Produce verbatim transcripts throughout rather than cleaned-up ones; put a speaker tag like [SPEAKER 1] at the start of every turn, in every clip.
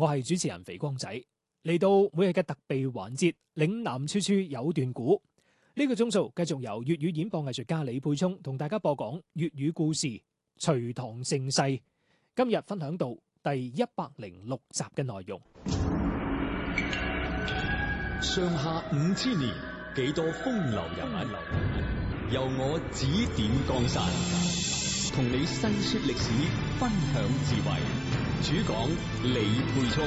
[SPEAKER 1] 我係主持人肥光仔，嚟到每日嘅特備環節，嶺南處處有段古。呢、這個鐘數繼續由粵語演播藝術家李佩聰同大家播講粵語故事《隋唐盛世》。今日分享到第一百零六集嘅內容。
[SPEAKER 2] 上下五千年，幾多風流人物，由我指點江山，同你細說歷史，分享智慧。主講李佩聰。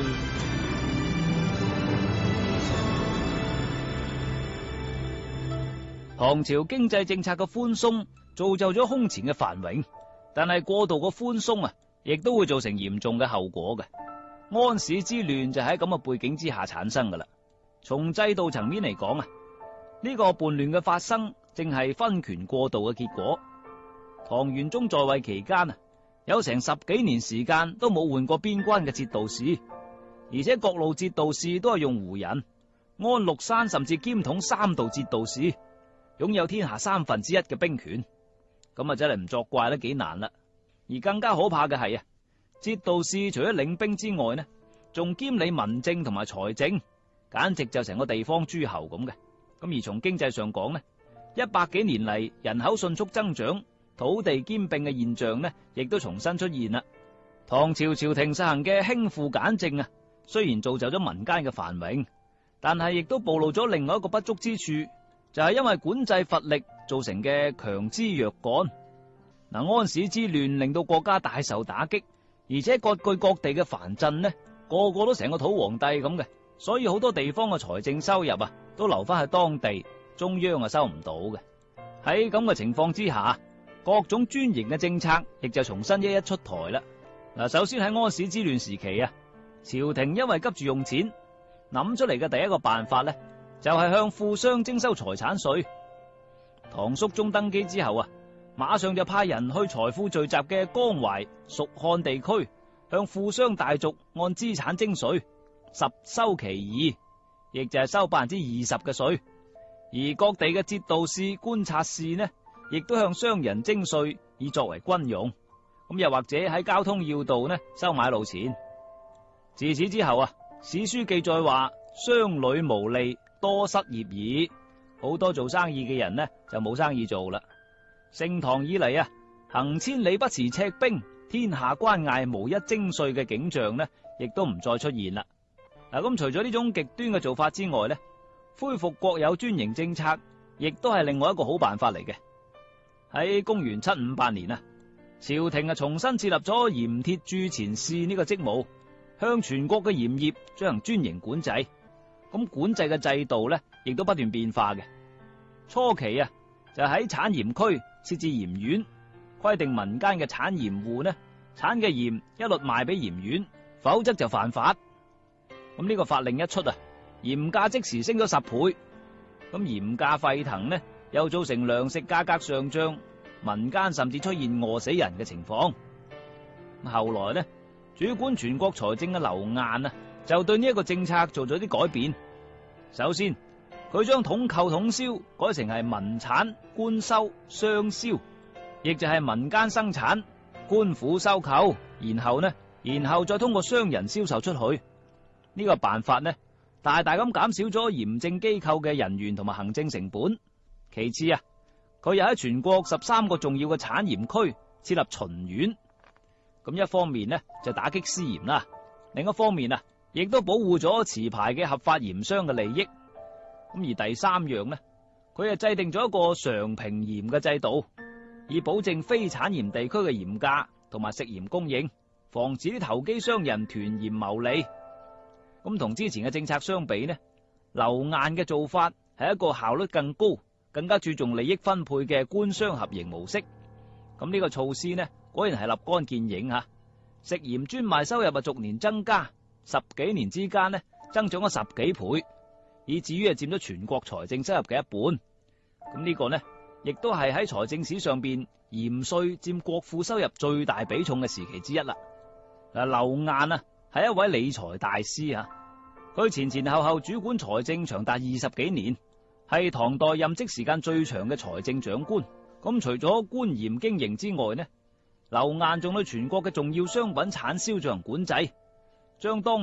[SPEAKER 3] 唐朝經濟政策嘅寬鬆造就咗空前嘅繁榮，但係過度嘅寬鬆啊，亦都會造成嚴重嘅後果嘅。安史之亂就喺咁嘅背景之下產生噶啦。從制度層面嚟講啊，呢個叛亂嘅發生正係分權過度嘅結果。唐玄宗在位期間啊，有成十幾年時間都冇換過邊關嘅節度使，而且各路節度使都係用胡人。安祿山甚至兼統三道節度使，擁有天下三分之一嘅兵權，咁啊真係唔作怪都幾難啦。而更加可怕嘅係啊，節度使除咗領兵之外呢，仲兼理民政同埋財政，簡直就成個地方諸侯咁嘅。咁而從經濟上講呢，一百幾年嚟人口迅速增長，土地兼併嘅現象呢，亦都重新出現啦。唐朝朝廷實行嘅輕富簡政啊，雖然造就咗民間嘅繁榮，但係亦都暴露咗另外一個不足之處，就係因為管制乏力造成嘅強枝弱幹。嗱，安史之亂令到國家大受打擊，而且各據各地嘅藩鎮呢，個個都成個土皇帝咁嘅，所以好多地方嘅財政收入啊，都留翻喺當地，中央啊收唔到嘅。喺咁嘅情況之下，各種專營嘅政策亦就重新一一出台啦。嗱，首先喺安史之亂時期啊，朝廷因為急住用錢，諗出嚟嘅第一個辦法呢，就係向富商徵收財產稅。唐肅宗登基之後啊，馬上就派人去財富聚集嘅江淮、蜀漢地區，向富商大族按資產徵稅，十收其二，亦就係收百分之二十嘅稅。而各地嘅節度使、觀察使呢，亦都向商人徵稅，以作為軍用。咁又或者喺交通要道呢，收買路錢。自此之後啊，史書記載話，商旅無利，多失業矣。好多做生意嘅人呢，就冇生意做啦。盛唐以嚟啊，行千里不辭赤兵，天下關隘無一徵稅嘅景象呢，亦都唔再出現啦。嗱，咁除咗呢種極端嘅做法之外呢，恢復國有專營政策，亦都係另外一個好辦法嚟嘅。喺公元七五八年啊，朝廷啊重新設立咗鹽鐵鑄錢使呢個職務，向全國嘅鹽業進行專營管制。咁管制嘅制度呢，亦都不斷變化嘅。初期啊，就喺產鹽區設置鹽院，規定民間嘅產鹽戶呢，產嘅鹽一律賣俾鹽院，否則就犯法。咁呢個法令一出啊，鹽價即時升咗十倍。咁鹽價沸騰呢，又造成糧食價格上漲，民間甚至出現餓死人嘅情況。後來呢，主管全國財政嘅劉晏啊，就對呢一個政策做咗啲改變。首先，佢將統購統銷改成係民產官收商銷，亦就係民間生產，官府收購，然後呢，然後再通過商人銷售出去。呢、這個辦法呢，大大咁減少咗鹽政機構嘅人員同埋行政成本。其次啊，佢又喺全國十三個重要嘅產鹽區設立巡院。咁一方面呢，就打擊私鹽啦，另一方面啊，亦都保護咗持牌嘅合法鹽商嘅利益。咁而第三樣呢，佢係制定咗一個常平鹽嘅制度，以保證非產鹽地區嘅鹽價同埋食鹽供應，防止啲投機商人囤鹽牟利。咁同之前嘅政策相比呢，劉晏嘅做法係一個效率更高、更加注重利益分配嘅官商合營模式。咁呢個措施呢，果然係立竿見影吓，食鹽專賣收入啊逐年增加，十幾年之間呢，增長咗十幾倍，以至於係佔咗全國財政收入嘅一半。咁呢個呢，亦都係喺財政史上邊鹽稅佔國庫收入最大比重嘅時期之一啦。嗱，劉晏啊係一位理財大師啊，佢前前後後主管財政長達二十幾年，係唐代任職時間最長嘅財政長官。咁除咗官鹽經營之外呢，劉晏仲對全國嘅重要商品產銷進行管制，將當